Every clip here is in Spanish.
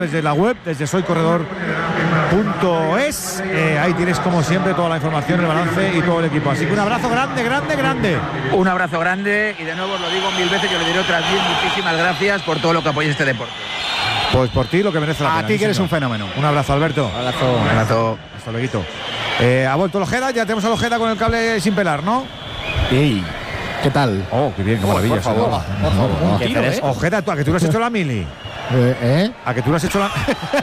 Desde la web, desde soycorredor.es, ahí tienes como siempre toda la información, el balance y todo el equipo. Así que un abrazo grande, grande, grande. Un abrazo grande y de nuevo os lo digo 1000 veces, yo le diré otras 10 muchísimas gracias por todo lo que apoyes este deporte. Pues por ti lo que merece la pena. A ti que eres un fenómeno. Un abrazo, Alberto. Un abrazo. Hasta luego. Ha vuelto el Ojeda, ya tenemos al Ojeda con el cable sin pelar, ¿no? ¡Ey! ¿Qué tal? Oh, qué bien, qué maravilla. Por favor. Ojeda, ¿a que tú le has hecho la mili? ¿A que tú le has hecho la...?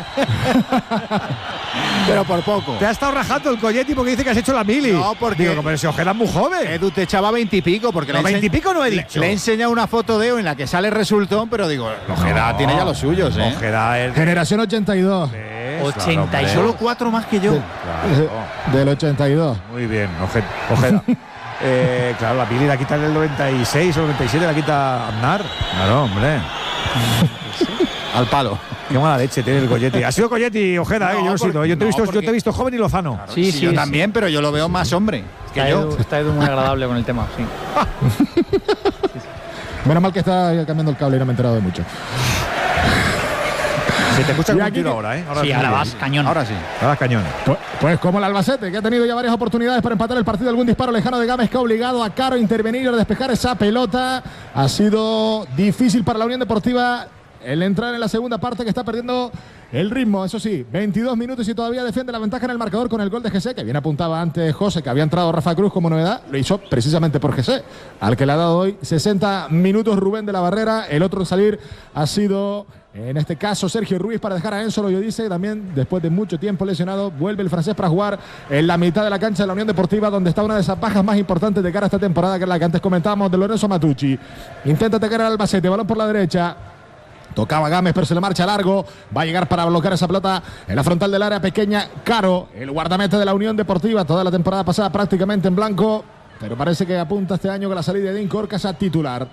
Pero por poco. Te ha estado rajando el Colletti porque dice que has hecho la mili. No, porque... Digo, pero si Ojeda es muy joven. Edu te echaba 20 y pico. Porque no, 20 y pico no he dicho. Le he enseñado una foto de Edu en la que sale resultón, pero digo, Ojeda tiene ya los suyos, ¿eh? Ojeda es... Generación 82. 80 y solo 4 más que yo. Claro. Del 82. Muy bien, Ojeda. Claro, la mili la quita en el 96 o 97, la quita Aznar. Claro, hombre. Al palo. Qué mala leche tiene el Colletti. Ha sido Colletti, Ojeda, No, yo lo siento. Yo te he visto joven y lozano. Claro, sí, yo también, pero yo lo veo más hombre que yo. Está Edu muy agradable con el tema, sí. Menos mal que está cambiando el cable y no me he enterado de mucho. Se te escucha un tiro ahora, ¿eh? Ahora vas cañón. Ahora sí. Ahora vas cañón. Pues como el Albacete, que ha tenido ya varias oportunidades para empatar el partido, algún disparo lejano de Gámez que ha obligado a Caro a intervenir y a despejar esa pelota. Ha sido difícil para la Unión Deportiva el entrar en la segunda parte, que está perdiendo el ritmo. Eso sí, 22 minutos y todavía defiende la ventaja en el marcador con el gol de José, que bien apuntaba antes José, que había entrado Rafa Cruz como novedad. Lo hizo precisamente por José, al que le ha dado hoy 60 minutos Rubén de la Barrera. El otro salir ha sido, en este caso, Sergio Ruiz, para dejar a Enzo Loyodice. También, después de mucho tiempo lesionado, vuelve el francés para jugar en la mitad de la cancha de la Unión Deportiva, donde está una de esas bajas más importantes de cara a esta temporada, que es la que antes comentábamos, de Lorenzo Matucci. Intenta atacar al Albacete, balón por la derecha. Tocaba Gámez, pero se le marcha largo. Va a llegar para bloquear esa pelota en la frontal del área pequeña. Caro, el guardameta de la Unión Deportiva, toda la temporada pasada prácticamente en blanco, pero parece que apunta este año con la salida de Incorcas a titular.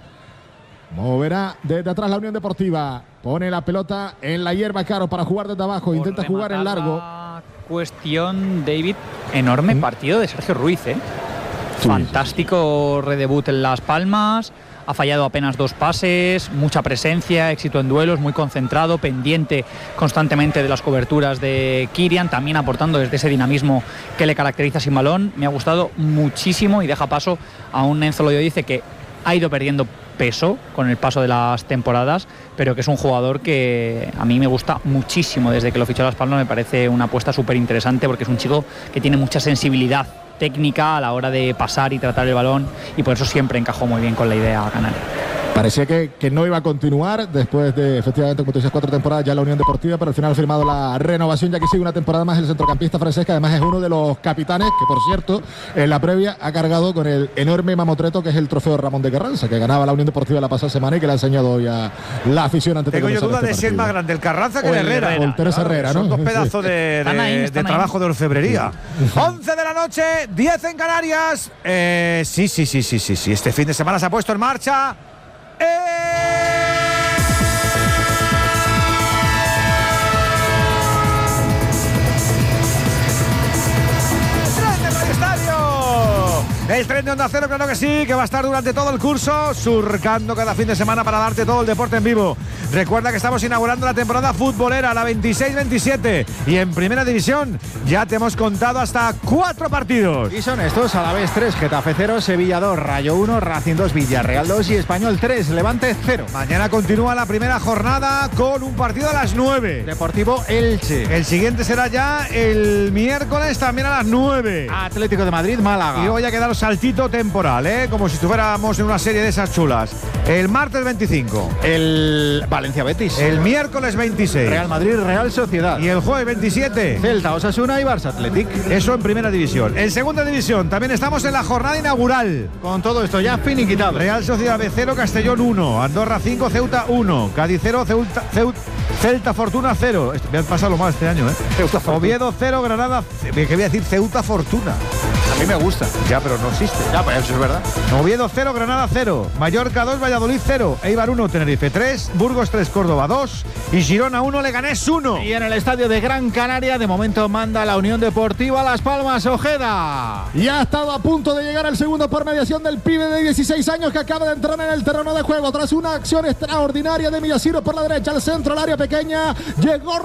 Moverá desde atrás la Unión Deportiva. Pone la pelota en la hierba Caro para jugar desde abajo. Intenta jugar en largo. Cuestión, David. Enorme partido de Sergio Ruiz, ¿eh? Sí, fantástico redebut en Las Palmas. Ha fallado apenas 2 pases, mucha presencia, éxito en duelos, muy concentrado, pendiente constantemente de las coberturas de Kirian, también aportando desde ese dinamismo que le caracteriza sin balón. Me ha gustado muchísimo y deja paso a un Enzo Loyodice que ha ido perdiendo peso con el paso de las temporadas, pero que es un jugador que a mí me gusta muchísimo. Desde que lo fichó Las Palmas me parece una apuesta súper interesante, porque es un chico que tiene mucha sensibilidad técnica a la hora de pasar y tratar el balón, y por eso siempre encajó muy bien con la idea canaria. Parecía que no iba a continuar después de, efectivamente, como tú dices, 4 temporadas ya en la Unión Deportiva, pero al final ha firmado la renovación, ya que sigue una temporada más el centrocampista francés, que además es uno de los capitanes, que por cierto, en la previa ha cargado con el enorme mamotreto que es el trofeo Ramón de Carranza, que ganaba la Unión Deportiva la pasada semana y que le ha enseñado hoy a la afición ante. Tengo yo duda de si es más grande el Carranza que el Herrera. O el Teresa Herrera, ¿no? Son dos pedazos de trabajo de orfebrería. 11 de la noche, 10 en Canarias. Sí. Este fin de semana se ha puesto en marcha. El tren de Onda Cero, claro que sí, que va a estar durante todo el curso, surcando cada fin de semana para darte todo el deporte en vivo. Recuerda que estamos inaugurando la temporada futbolera, la 26-27, y en Primera División ya te hemos contado hasta 4 partidos. Y son estos: Alavés 3, Getafe 0, Sevilla 2, Rayo 1, Racing 2, Villarreal 2 y Español 3, Levante 0. Mañana continúa la primera jornada con un partido a las 9. Deportivo Elche. El siguiente será ya el miércoles también a las 9. Atlético de Madrid, Málaga. Y luego ya queda saltito temporal, como si estuviéramos en una serie de esas chulas. El martes 25. El Valencia Betis. El miércoles 26. Real Madrid, Real Sociedad. Y el jueves 27. Celta, Osasuna y Barça Athletic. Eso en Primera División. En Segunda División también estamos en la jornada inaugural. Con todo esto ya finiquitado. Real Sociedad B 0, Castellón 1, Andorra 5, Ceuta 1, Cádiz 0, Celta Fortuna 0. Me han pasado lo mal este año, Oviedo 0, Granada, que voy a decir Ceuta Fortuna. A mí me gusta. Ya, pero no existe. Ya, pues eso es verdad. Oviedo 0, Granada 0, Mallorca 2, Valladolid 0, Eibar 1, Tenerife 3, Burgos 3, Córdoba 2 y Girona 1, Leganés 1. Y en el estadio de Gran Canaria, de momento manda la Unión Deportiva Las Palmas. Ojeda. Y ha estado a punto de llegar el segundo por mediación del pibe de 16 años que acaba de entrar en el terreno de juego tras una acción extraordinaria de Millasiro por la derecha, al centro, al área pequeña. Llegó